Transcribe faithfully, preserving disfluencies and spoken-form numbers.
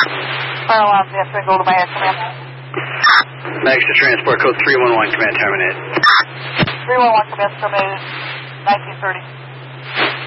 Fire alarm, yes, go to my head, command. Max to transport code three one one, command terminated. three one one, command terminated, nineteen thirty.